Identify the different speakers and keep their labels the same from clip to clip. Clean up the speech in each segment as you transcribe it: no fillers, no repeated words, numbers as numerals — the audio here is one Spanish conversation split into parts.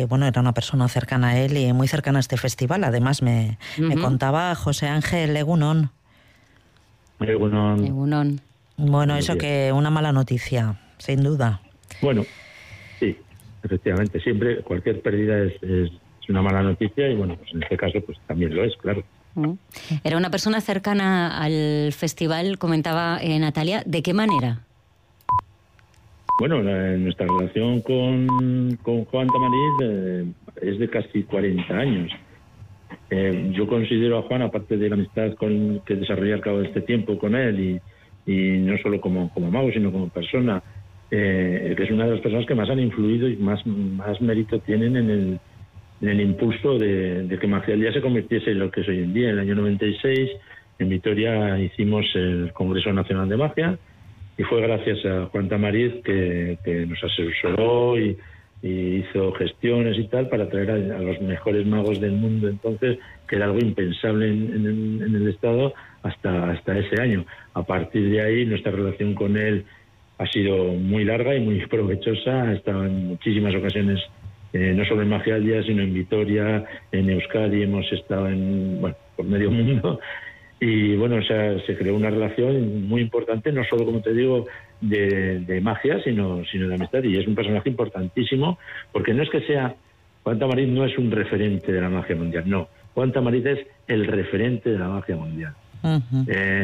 Speaker 1: bueno, era una persona cercana a él y muy cercana a este festival. Además, me contaba José Ángel Egunon.
Speaker 2: Egunon.
Speaker 1: Bueno, eso que una mala noticia, sin duda.
Speaker 3: Bueno, sí, efectivamente, siempre cualquier pérdida es una mala noticia y bueno, pues en este caso pues también lo es, claro.
Speaker 2: Era una persona cercana al festival, comentaba Natalia. ¿De qué manera?
Speaker 3: Bueno, nuestra relación con Juan Tamariz es de casi 40 años. Yo considero a Juan, aparte de la amistad que desarrollé al cabo de este tiempo con él y no solo como mago, sino como persona, que es una de las personas que más han influido y más mérito tienen en el impulso de que Magia al Día se convirtiese en lo que es hoy en día. En el año 96, en Vitoria, hicimos el Congreso Nacional de Magia y fue gracias a Juan Tamariz que nos asesoró y hizo gestiones y tal para traer a los mejores magos del mundo entonces, que era algo impensable en el Estado hasta ese año. A partir de ahí, nuestra relación con él ha sido muy larga y muy provechosa. Ha estado en muchísimas ocasiones, no solo en Magia al Día, sino en Vitoria, en Euskadi, hemos estado por medio mundo. Y bueno, o sea, se creó una relación muy importante, no solo, como te digo, de magia, sino de amistad. Y es un personaje importantísimo, porque no es que sea... Juan Tamariz no es un referente de la magia mundial, no. Juan Tamariz es el referente de la magia mundial. Uh-huh.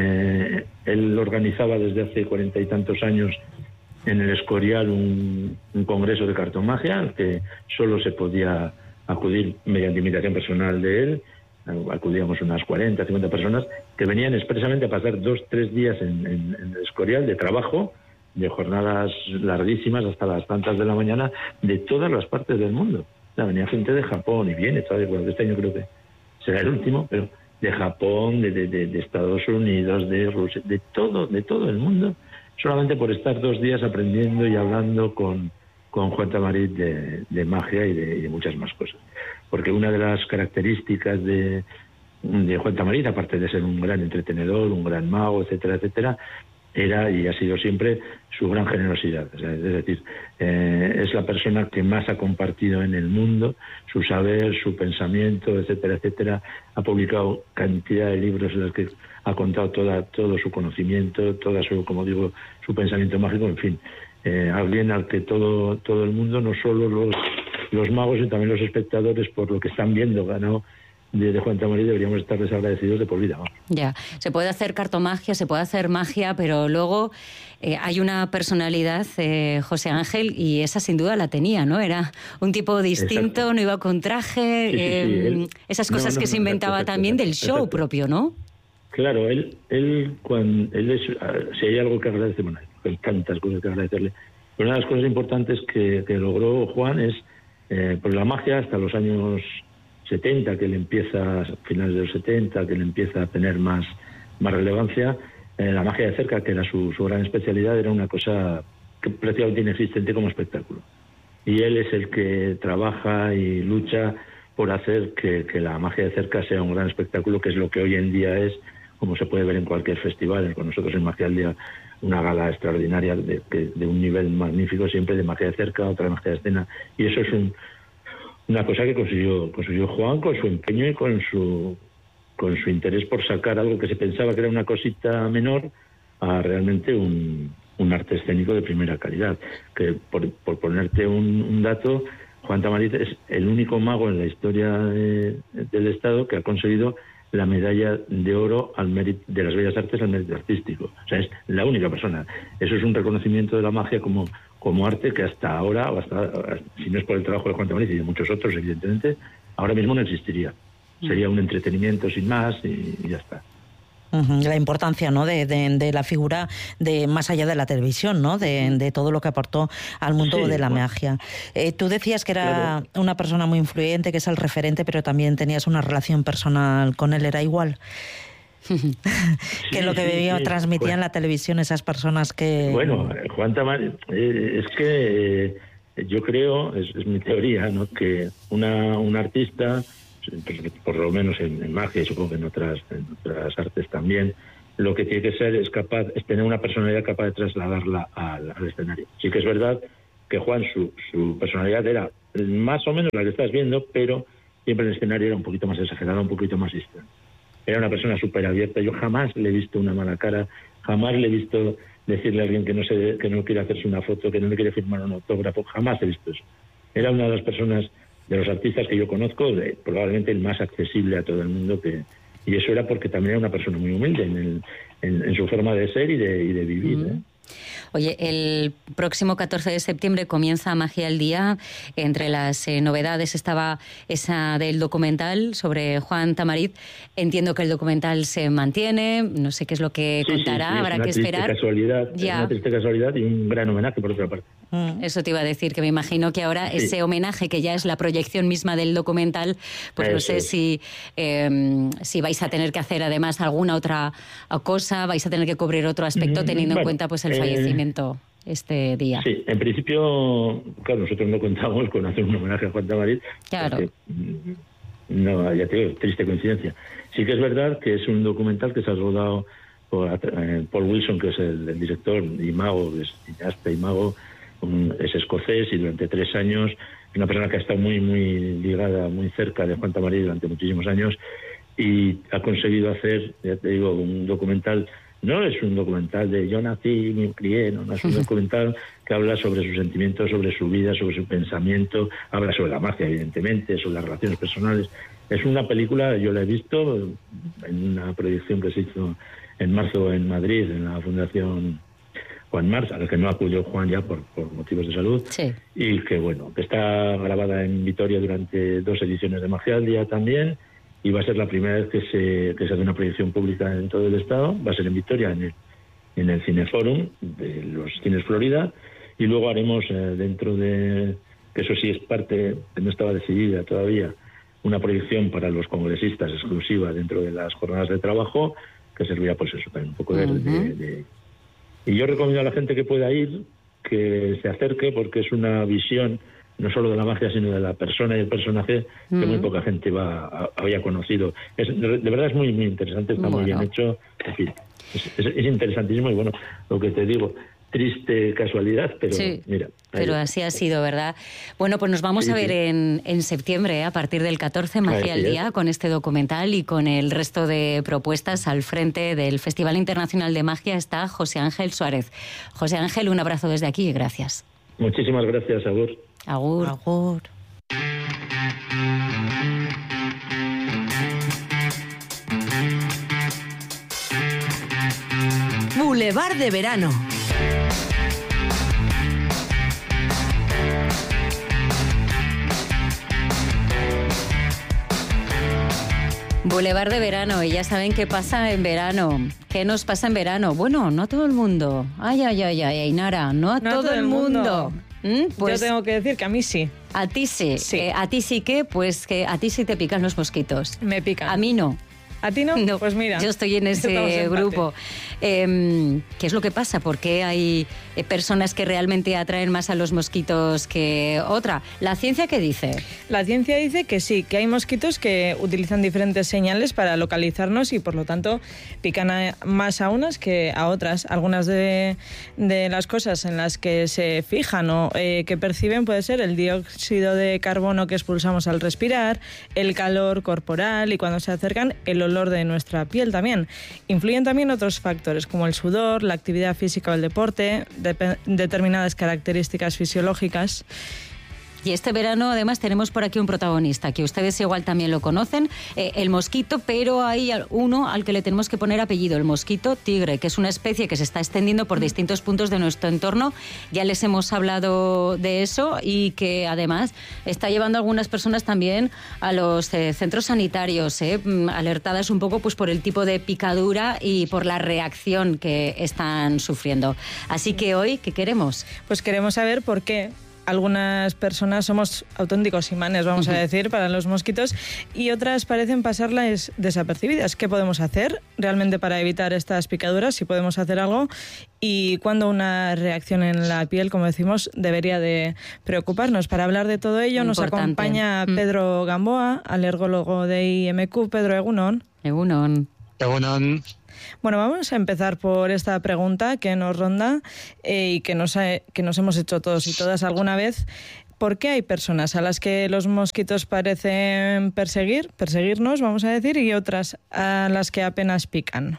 Speaker 3: Él organizaba desde hace 40 y tantos años en el Escorial un congreso de cartomagia al que solo se podía acudir mediante invitación personal de él. Acudíamos unas 40, 50 personas que venían expresamente a pasar 2-3 días en el Escorial de trabajo, de jornadas larguísimas hasta las tantas de la mañana, de todas las partes del mundo. O sea, venía gente de Japón y viene todavía, bueno, este año creo que será el último, pero de Japón, de Estados Unidos, de Rusia, de todo el mundo, solamente por estar 2 días aprendiendo y hablando con Juan Tamariz de magia y de muchas más cosas. Porque una de las características de Juan Tamariz, aparte de ser un gran entretenedor, un gran mago, etcétera, etcétera, era y ha sido siempre su gran generosidad. O sea, es decir, es la persona que más ha compartido en el mundo su saber, su pensamiento, etcétera, etcétera. Ha publicado cantidad de libros en los que ha contado todo su conocimiento, toda su, como digo, su pensamiento mágico, en fin. Alguien al que todo el mundo, no solo los magos, sino también los espectadores, por lo que están viendo ganado de Juan Tamariz, deberíamos estarles agradecidos de por vida.
Speaker 2: Ya, se puede hacer cartomagia, se puede hacer magia, pero luego hay una personalidad, José Ángel, y esa sin duda la tenía, ¿no? Era un tipo distinto, exacto. No iba con traje, sí, esas cosas que se inventaba también del show propio, ¿no?
Speaker 3: Claro, él si hay algo que agradecer, bueno, hay tantas cosas que agradecerle, pero una de las cosas importantes que logró Juan es, por la magia hasta los años 70, que él empieza, a finales de los 70, que él empieza a tener más relevancia, la magia de cerca, que era su gran especialidad, era una cosa que prácticamente inexistente como espectáculo. Y él es el que trabaja y lucha por hacer que la magia de cerca sea un gran espectáculo, que es lo que hoy en día es, como se puede ver en cualquier festival. Con nosotros en Magia al Día, una gala extraordinaria de un nivel magnífico, siempre de magia de cerca, otra de magia de escena, y eso es una cosa que consiguió Juan con su empeño y con su interés por sacar algo que se pensaba que era una cosita menor a realmente un arte escénico de primera calidad. Que por ponerte un dato, Juan Tamariz es el único mago en la historia del Estado que ha conseguido la medalla de oro al mérito de las bellas artes al mérito artístico. O sea, es la única persona. Eso es un reconocimiento de la magia como arte que hasta ahora, si no es por el trabajo de Juan Tamariz y de muchos otros, evidentemente, ahora mismo no existiría. Sería un entretenimiento sin más y ya está.
Speaker 1: La importancia, ¿no?, de la figura de más allá de la televisión, ¿no?, de todo lo que aportó al mundo de la magia. Tú decías que era una persona muy influyente, que es el referente, pero también tenías una relación personal con él, ¿era igual? Que lo que transmitía en la televisión esas personas que...
Speaker 3: Bueno, Juan Tamariz, es que yo creo, es mi teoría, ¿no?, que un artista, por lo menos en magia y supongo que en otras artes también, lo que tiene que ser es tener una personalidad capaz de trasladarla al escenario. Sí que es verdad que Juan, su personalidad era más o menos la que estás viendo, pero siempre el escenario era un poquito más exagerado, un poquito más distante. Era una persona súper abierta. Yo jamás le he visto una mala cara, jamás le he visto decirle a alguien que no quiere hacerse una foto, que no le quiere firmar un autógrafo, jamás he visto eso. Era una de las personas, de los artistas que yo conozco, probablemente el más accesible a todo el mundo, y eso era porque también era una persona muy humilde en su forma de ser y de vivir, ¿eh?
Speaker 2: Oye, el próximo 14 de septiembre comienza Magia al Día. Entre las novedades estaba esa del documental sobre Juan Tamariz. Entiendo que el documental se mantiene, no sé qué es lo que contará,
Speaker 3: sí,
Speaker 2: habrá que esperar.
Speaker 3: Es una triste casualidad y un gran homenaje por otra parte.
Speaker 2: Eso te iba a decir, que me imagino que ahora ese homenaje, que ya es la proyección misma del documental, pues no sé si vais a tener que hacer además alguna otra cosa, vais a tener que cubrir otro aspecto teniendo en cuenta pues el fallecimiento este día.
Speaker 3: Sí, en principio, claro, nosotros no contamos con hacer un homenaje a Juan Tamariz.
Speaker 2: Claro.
Speaker 3: Porque, no, ya te digo, triste coincidencia. Sí que es verdad que es un documental que se ha rodado por Paul Wilson, que es el director y mago, es cineasta y mago, es escocés y durante 3 años es una persona que ha estado muy ligada, muy cerca de Juan Tamariz durante muchísimos años, y ha conseguido hacer, ya te digo, un documental. No es un documental de yo nací, me crié, no es un documental que habla sobre sus sentimientos, sobre su vida, sobre su pensamiento, habla sobre la magia, evidentemente, sobre las relaciones personales. Es una película, yo la he visto en una proyección que se hizo en marzo en Madrid, en la Fundación Juan Mars, a la que no acudió Juan ya por motivos de salud, y que que está grabada en Vitoria durante 2 ediciones de Magia al Día también, y va a ser la primera vez que se hace una proyección pública en todo el estado. Va a ser en Vitoria, en el Cineforum de los Cines Florida, y luego haremos dentro de, que eso sí es parte, que no estaba decidida todavía, una proyección para los congresistas exclusiva dentro de las jornadas de trabajo, que servirá pues eso también un poco y yo recomiendo a la gente que pueda ir, que se acerque, porque es una visión no solo de la magia, sino de la persona y el personaje, que muy poca gente había conocido. De verdad es muy interesante, está muy bien hecho. En fin, es interesantísimo y lo que te digo, triste casualidad, pero mira.
Speaker 2: Pero así ha sido, ¿verdad? Bueno, pues nos vamos a ver en septiembre, a partir del 14, Magia al Día, con este documental y con el resto de propuestas. Al frente del Festival Internacional de Magia está José Ángel Suárez. José Ángel, un abrazo desde aquí y gracias.
Speaker 3: Muchísimas gracias, Agur.
Speaker 2: Agur.
Speaker 1: Agur.
Speaker 4: Boulevard de verano.
Speaker 2: Boulevard de verano, y ya saben qué pasa en verano. ¿Qué nos pasa en verano? Bueno, no a todo el mundo. Ay, Ainara, no a todo el mundo.
Speaker 5: Pues yo tengo que decir que a mí sí.
Speaker 2: A ti sí. ¿A ti sí qué? Pues que a ti sí te pican los mosquitos.
Speaker 5: Me pican.
Speaker 2: A mí no.
Speaker 5: ¿A ti no?
Speaker 2: No,
Speaker 5: pues mira.
Speaker 2: Yo estoy en ese grupo. ¿Qué es lo que pasa? ¿Por qué hay personas que realmente atraen más a los mosquitos que otra? ¿La ciencia qué dice?
Speaker 5: La ciencia dice que sí, que hay mosquitos que utilizan diferentes señales para localizarnos y por lo tanto pican más a unas que a otras. Algunas de las cosas en las que se fijan o que perciben puede ser el dióxido de carbono que expulsamos al respirar, el calor corporal y cuando se acercan el olor de nuestra piel también. Influyen también otros factores como el sudor, la actividad física o el deporte, determinadas características fisiológicas.
Speaker 2: Y este verano, además, tenemos por aquí un protagonista, que ustedes igual también lo conocen, el mosquito, pero hay uno al que le tenemos que poner apellido, el mosquito tigre, que es una especie que se está extendiendo por distintos puntos de nuestro entorno. Ya les hemos hablado de eso y que, además, está llevando a algunas personas también a los centros sanitarios, alertadas un poco pues por el tipo de picadura y por la reacción que están sufriendo. Así que hoy, ¿qué queremos?
Speaker 5: Pues queremos saber por qué algunas personas somos auténticos imanes, vamos a decir, para los mosquitos, y otras parecen pasarlas desapercibidas. ¿Qué podemos hacer realmente para evitar estas picaduras? Si podemos hacer algo, y cuándo una reacción en la piel, como decimos, debería de preocuparnos. Para hablar de todo ello nos acompaña Pedro Gamboa, alergólogo de IMQ. Pedro, egunon.
Speaker 2: Egunon.
Speaker 6: Egunon.
Speaker 5: Bueno, vamos a empezar por esta pregunta que nos ronda y que nos hemos hecho todos y todas alguna vez. ¿por qué hay personas a las que los mosquitos parecen perseguirnos, vamos a decir, y otras a las que apenas pican?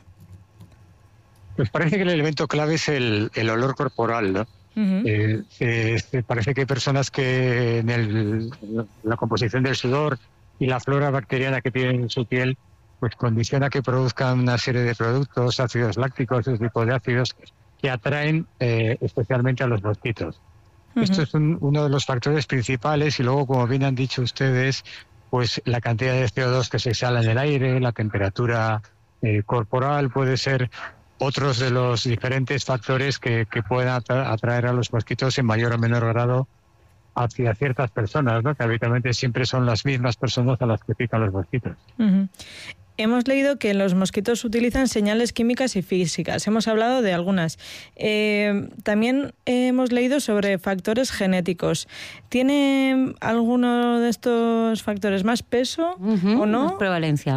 Speaker 6: Pues parece que el elemento clave es el olor corporal, ¿no? Uh-huh. Parece que hay personas que en la composición del sudor y la flora bacteriana que tienen en su piel pues condiciona que produzcan una serie de productos, ácidos lácticos, ese tipo de ácidos que atraen especialmente a los mosquitos. Uh-huh. Esto es uno de los factores principales, y luego, como bien han dicho ustedes, pues la cantidad de CO2 que se exhala en el aire, la temperatura corporal puede ser otros de los diferentes factores que puedan atraer a los mosquitos en mayor o menor grado hacia ciertas personas, ¿no? Que habitualmente siempre son las mismas personas a las que pican los mosquitos. Uh-huh.
Speaker 5: Hemos leído que los mosquitos utilizan señales químicas y físicas. Hemos hablado de algunas. También hemos leído sobre factores genéticos. ¿Tiene alguno de estos factores más peso o no?
Speaker 2: Más prevalencia.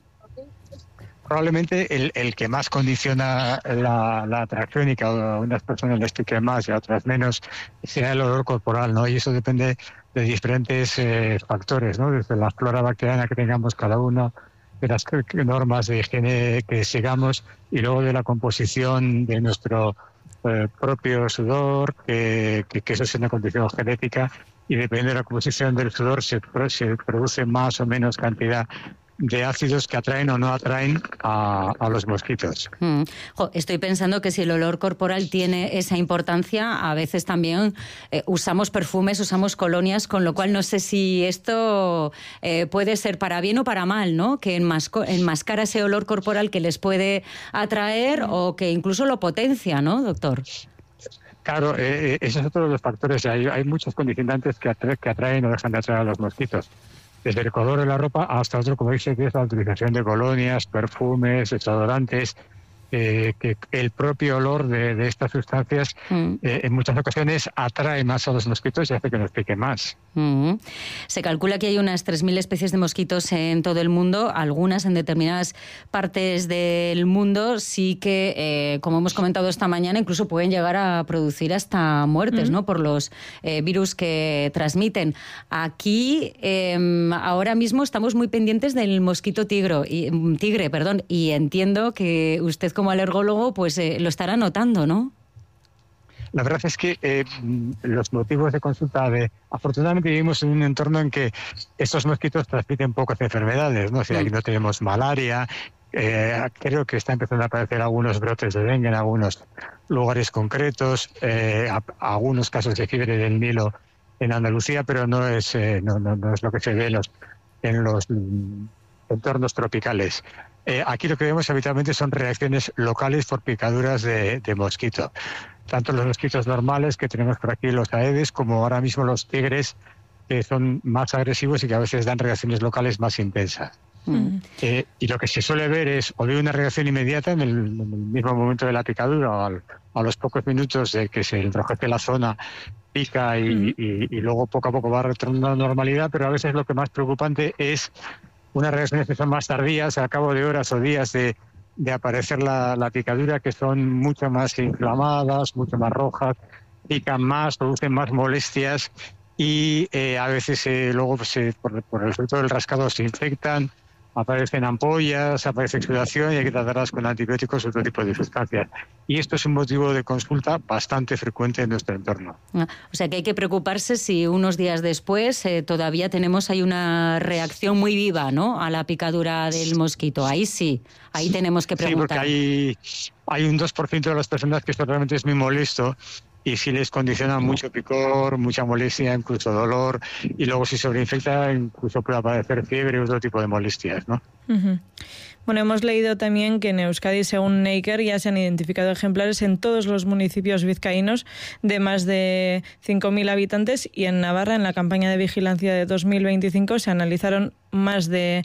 Speaker 6: Probablemente el que más condiciona la atracción y que a unas personas les pique más y a otras menos sea el olor corporal, ¿no? Y eso depende de diferentes factores, ¿no? Desde la flora bacteriana que tengamos cada uno, de las normas de higiene que sigamos, y luego de la composición de nuestro propio sudor, que eso es una condición genética, y depende de la composición del sudor se produce más o menos cantidad de ácidos que atraen o no atraen a los mosquitos.
Speaker 2: Estoy pensando que si el olor corporal tiene esa importancia, a veces también usamos perfumes, usamos colonias, con lo cual no sé si esto puede ser para bien o para mal, ¿no? Que enmascara ese olor corporal que les puede atraer o que incluso lo potencia, ¿no, doctor?
Speaker 6: Claro, ese es otro de los factores. Hay muchos condicionantes que atraen o dejan de atraer a los mosquitos. Desde el color de la ropa hasta otro, como dice, que es la utilización de colonias, perfumes, desodorantes, que el propio olor de estas sustancias en muchas ocasiones atrae más a los mosquitos y hace que nos pique más.
Speaker 2: Se calcula que hay unas 3.000 especies de mosquitos en todo el mundo. Algunas en determinadas partes del mundo sí que, como hemos comentado esta mañana, incluso pueden llegar a producir hasta muertes, ¿no? Por los virus que transmiten. Aquí ahora mismo estamos muy pendientes del mosquito tigre, y entiendo que usted como alergólogo pues lo estará notando, ¿no?
Speaker 6: La verdad es que los motivos de consulta afortunadamente vivimos en un entorno en que estos mosquitos transmiten pocas enfermedades, ¿no? O sea, aquí no tenemos malaria, creo que está empezando a aparecer algunos brotes de dengue en algunos lugares concretos, algunos casos de fiebre del Nilo en Andalucía, pero no es lo que se ve en los entornos tropicales. Aquí lo que vemos habitualmente son reacciones locales por picaduras de mosquito. Tanto los mosquitos normales que tenemos por aquí, los aedes, como ahora mismo los tigres, que son más agresivos y que a veces dan reacciones locales más intensas. Y lo que se suele ver es o bien una reacción inmediata en el mismo momento de la picadura o a los pocos minutos de que se enrojece la zona, pica y luego poco a poco va retornando a la normalidad, pero a veces lo que más preocupante es unas reacciones que son más tardías, al cabo de horas o días de aparecer la picadura, que son mucho más inflamadas, mucho más rojas, pican más, producen más molestias y a veces luego por el efecto del rascado se infectan, aparecen ampollas, aparece exudación y hay que tratarlas con antibióticos o otro tipo de sustancias. Y esto es un motivo de consulta bastante frecuente en nuestro entorno.
Speaker 2: O sea que hay que preocuparse si unos días después todavía tenemos ahí una reacción muy viva, ¿no?, a la picadura del mosquito. Ahí sí, ahí tenemos que preguntar.
Speaker 6: Sí, porque hay un 2% de las personas que esto realmente es muy molesto y sí les condiciona mucho picor, mucha molestia, incluso dolor, y luego si sobreinfecta incluso puede aparecer fiebre u otro tipo de molestias, ¿no?
Speaker 5: Uh-huh. Bueno, hemos leído también que en Euskadi, según Neiker, ya se han identificado ejemplares en todos los municipios vizcaínos de más de 5.000 habitantes, y en Navarra, en la campaña de vigilancia de 2025, se analizaron más de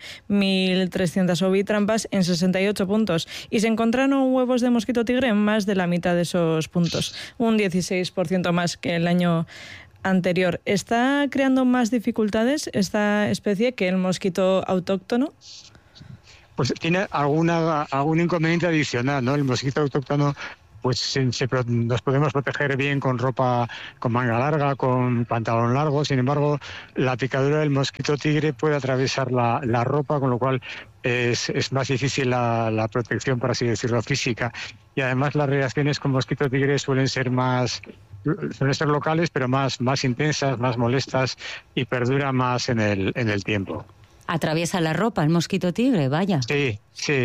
Speaker 5: 1.300 ovitrampas en 68 puntos y se encontraron huevos de mosquito tigre en más de la mitad de esos puntos, un 16% más que el año anterior. ¿Está creando más dificultades esta especie que el mosquito autóctono?
Speaker 6: Pues tiene algún inconveniente adicional, ¿no? El mosquito autóctono pues nos podemos proteger bien con ropa con manga larga, con pantalón largo. Sin embargo, la picadura del mosquito tigre puede atravesar la ropa, con lo cual es más difícil la protección, por así decirlo, física. Y además las reacciones con mosquito tigre suelen ser locales, pero más intensas, más molestas y perdura más en el tiempo.
Speaker 2: Atraviesa la ropa el mosquito tigre, vaya.
Speaker 6: Sí.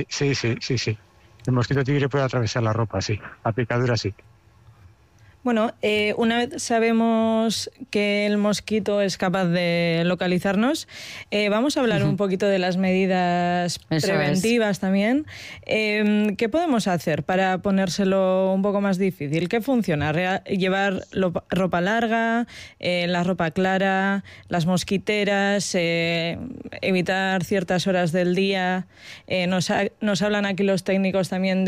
Speaker 6: El mosquito tigre puede atravesar la ropa, sí. La picadura, sí.
Speaker 5: Bueno, una vez sabemos que el mosquito es capaz de localizarnos, vamos a hablar un poquito de las medidas preventivas también. ¿Qué podemos hacer para ponérselo un poco más difícil? ¿Qué funciona? ¿Llevar ropa larga, la ropa clara, las mosquiteras, evitar ciertas horas del día? Nos hablan aquí los técnicos también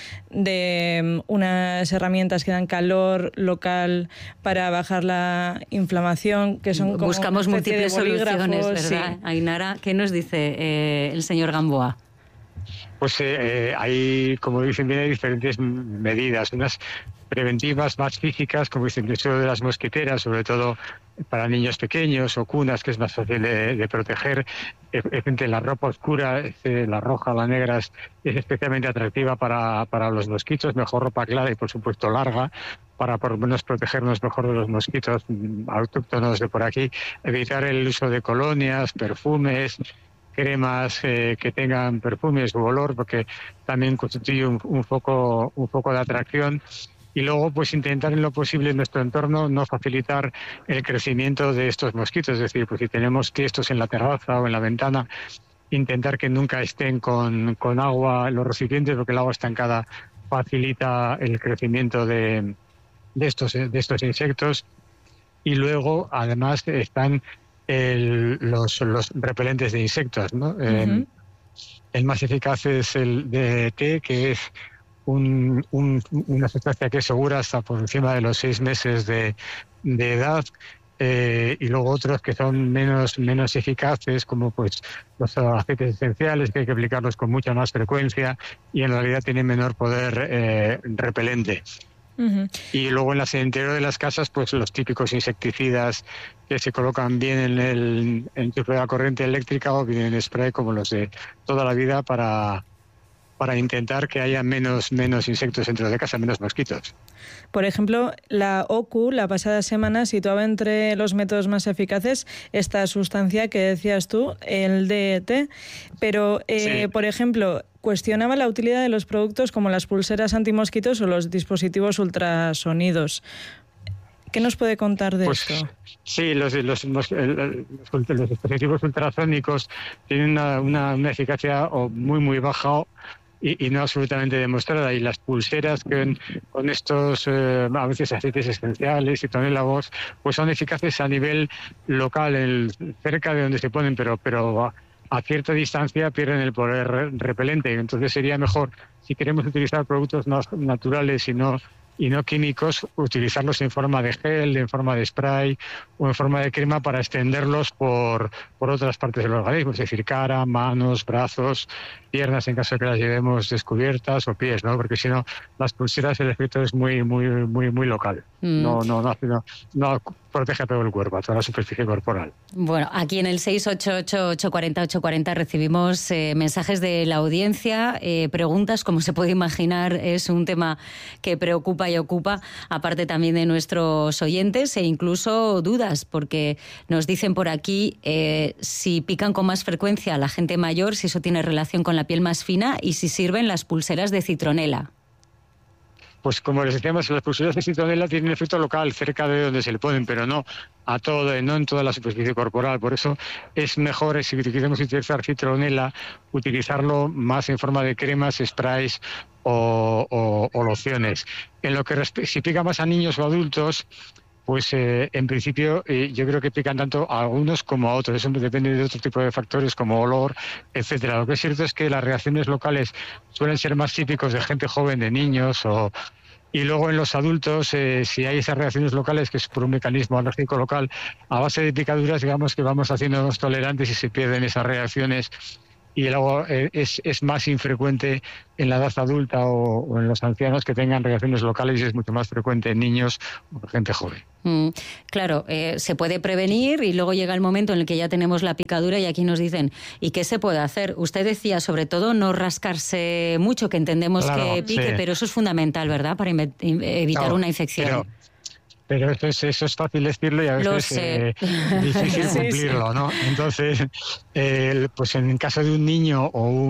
Speaker 5: de unas herramientas que dan calor local para bajar la inflamación, que son como
Speaker 2: buscamos
Speaker 5: una especie
Speaker 2: múltiples
Speaker 5: de bolígrafos,
Speaker 2: soluciones, ¿verdad? Sí. Ainara, ¿qué nos dice el señor Gamboa?
Speaker 6: Pues hay, como dicen bien, hay diferentes medidas, unas preventivas más físicas, como dicen, el uso de las mosquiteras, sobre todo para niños pequeños o cunas, que es más fácil de proteger. La ropa oscura, la roja, la negra, es especialmente atractiva para los mosquitos. Mejor ropa clara y, por supuesto, larga, para por lo menos protegernos mejor de los mosquitos autóctonos de por aquí. Evitar el uso de colonias, perfumes, cremas que tengan perfumes u olor, porque también constituye un foco de atracción. Y luego, pues intentar en lo posible en nuestro entorno no facilitar el crecimiento de estos mosquitos. Es decir, pues si tenemos tiestos en la terraza o en la ventana, intentar que nunca estén con agua en los recipientes, porque el agua estancada facilita el crecimiento de estos insectos. Y luego, además, están los repelentes de insectos, ¿no? El más eficaz es el DDT, que es una sustancia que es segura hasta por encima de los 6 meses de edad, y luego otros que son menos eficaces, como pues los aceites esenciales, que hay que aplicarlos con mucha más frecuencia y en realidad tienen menor poder repelente. Y luego en el interior de las casas, pues los típicos insecticidas que se colocan bien en el enchufe de la corriente eléctrica o bien en spray, como los de toda la vida, para intentar que haya menos insectos dentro de casa, menos mosquitos.
Speaker 5: Por ejemplo, la OCU la pasada semana situaba entre los métodos más eficaces esta sustancia que decías tú, el DET, pero, sí. Por ejemplo, cuestionaba la utilidad de los productos como las pulseras antimosquitos o los dispositivos ultrasonidos. ¿Qué nos puede contar de esto?
Speaker 6: Sí, los dispositivos ultrasónicos tienen una eficacia muy baja y no absolutamente demostrada. Y las pulseras con estos a veces aceites esenciales y tonélagos, pues son eficaces a nivel local, cerca de donde se ponen, pero a cierta distancia pierden el poder repelente. Entonces sería mejor, si queremos utilizar productos naturales y no químicos, utilizarlos en forma de gel, en forma de spray o en forma de crema para extenderlos por otras partes del organismo, es decir, cara, manos, brazos, piernas en caso de que las llevemos descubiertas, o pies, ¿no? Porque si no, las pulseras, el efecto es muy local. No protege a todo el cuerpo, a toda la superficie corporal.
Speaker 2: Bueno, aquí en el 688-840-840 recibimos mensajes de la audiencia, preguntas, como se puede imaginar, es un tema que preocupa y ocupa, aparte también de nuestros oyentes, e incluso dudas, porque nos dicen por aquí si pican con más frecuencia a la gente mayor, si eso tiene relación con la piel más fina y si sirven las pulseras de citronela.
Speaker 6: Pues como les decíamos, las pulseras de citronela tienen efecto local cerca de donde se le ponen, pero no en toda la superficie corporal. Por eso es mejor, si queremos utilizar citronela, utilizarlo más en forma de cremas, sprays o lociones. En lo que si pica más a niños o adultos, pues en principio yo creo que pican tanto a algunos como a otros. Eso depende de otro tipo de factores como olor, etcétera. Lo que es cierto es que las reacciones locales suelen ser más típicos de gente joven, de niños, y luego en los adultos, si hay esas reacciones locales, que es por un mecanismo alérgico local, a base de picaduras, digamos que vamos haciéndonos tolerantes y se pierden esas reacciones y luego es más infrecuente en la edad adulta o en los ancianos que tengan reacciones locales, y es mucho más frecuente en niños o gente joven.
Speaker 2: Claro, se puede prevenir y luego llega el momento en el que ya tenemos la picadura y aquí nos dicen, ¿y qué se puede hacer? Usted decía, sobre todo, no rascarse mucho, que entendemos que pique, pero eso es fundamental, ¿verdad?, para evitar una infección.
Speaker 6: Pero eso es fácil decirlo y a veces difícil cumplirlo, ¿no? Entonces, pues en caso de un niño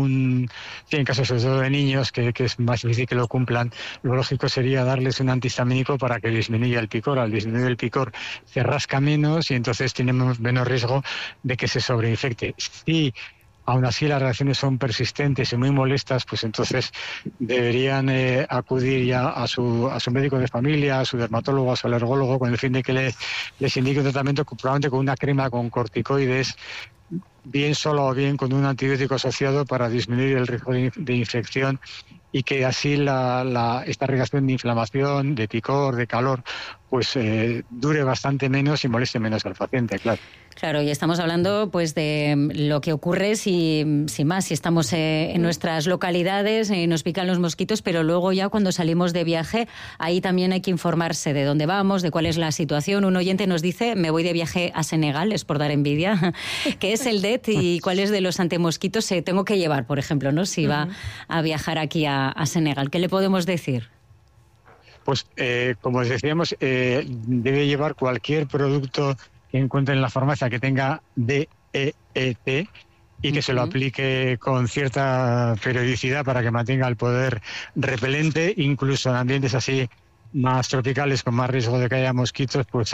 Speaker 6: en caso sobre todo de niños, que es más difícil que lo cumplan, lo lógico sería darles un antihistamínico para que disminuya el picor. Al disminuir el picor se rasca menos y entonces tenemos menos riesgo de que se sobreinfecte. Si aún así las reacciones son persistentes y muy molestas, pues entonces deberían acudir ya a su médico de familia, a su dermatólogo, a su alergólogo, con el fin de que les indique un tratamiento, probablemente con una crema con corticoides, bien solo o bien con un antibiótico asociado, para disminuir el riesgo de infección, y que así esta reacción de inflamación, de picor, de calor, pues dure bastante menos y moleste menos al paciente, claro.
Speaker 2: Claro, y estamos hablando pues de lo que ocurre si estamos en nuestras localidades y nos pican los mosquitos, pero luego ya cuando salimos de viaje, ahí también hay que informarse de dónde vamos, de cuál es la situación. Un oyente nos dice, me voy de viaje a Senegal, es por dar envidia, ¿qué es el DEET y cuáles de los antimosquitos tengo que llevar, por ejemplo, ¿no?, si va a viajar aquí a Senegal? ¿Qué le podemos decir?
Speaker 6: Pues, como decíamos, debe llevar cualquier producto que encuentre en la farmacia que tenga DEET y que se lo aplique con cierta periodicidad para que mantenga el poder repelente. Incluso en ambientes así más tropicales, con más riesgo de que haya mosquitos, pues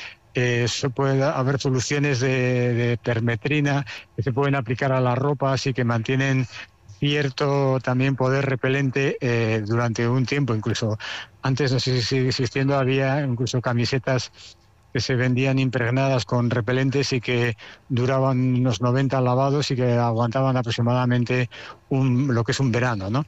Speaker 6: puede haber soluciones de permetrina que se pueden aplicar a la ropa, así que mantienen cierto también poder repelente durante un tiempo. Incluso antes, no sé si sigue existiendo, había incluso camisetas que se vendían impregnadas con repelentes y que duraban unos 90 lavados y que aguantaban aproximadamente lo que es un verano, ¿no?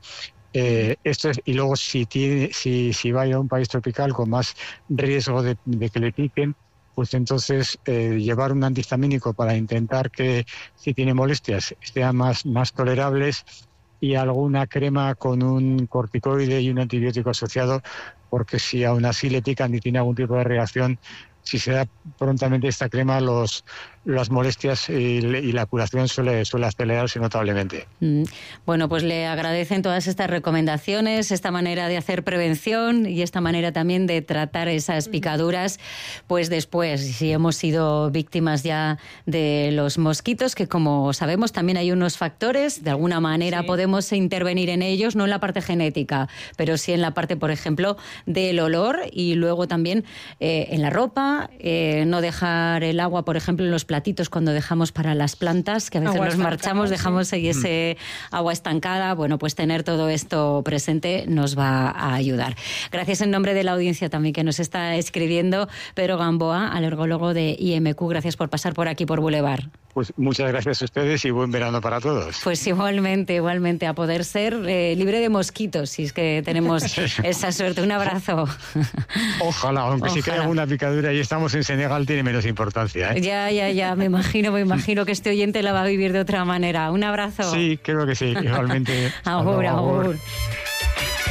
Speaker 6: Y luego si va a ir a un país tropical con más riesgo de que le piquen, pues entonces llevar un antihistamínico para intentar que, si tiene molestias, sean más tolerables, y alguna crema con un corticoide y un antibiótico asociado, porque si aún así le pican y tiene algún tipo de reacción, si se da prontamente esta crema, las molestias y la curación suele acelerarse notablemente.
Speaker 2: Bueno, pues le agradecen todas estas recomendaciones, esta manera de hacer prevención y esta manera también de tratar esas picaduras, pues después, si hemos sido víctimas ya de los mosquitos, que como sabemos también hay unos factores, de alguna manera podemos intervenir en ellos, no en la parte genética, pero sí en la parte, por ejemplo, del olor, y luego también en la ropa, no dejar el agua, por ejemplo, en los platitos cuando dejamos para las plantas, que a veces nos marchamos, dejamos ahí ese agua estancada. Bueno, pues tener todo esto presente nos va a ayudar. Gracias en nombre de la audiencia también que nos está escribiendo, Pedro Gamboa, alergólogo de IMQ. Gracias por pasar por aquí, por Boulevard.
Speaker 6: Pues muchas gracias a ustedes y buen verano para todos.
Speaker 2: Pues igualmente, a poder ser libre de mosquitos, si es que tenemos esa suerte. Un abrazo.
Speaker 6: Ojalá, aunque sí que haya alguna picadura y estamos en Senegal, tiene menos importancia, ¿eh?
Speaker 2: Ya, me imagino que este oyente la va a vivir de otra manera. Un abrazo.
Speaker 6: Sí, creo que sí, igualmente.
Speaker 2: Agur.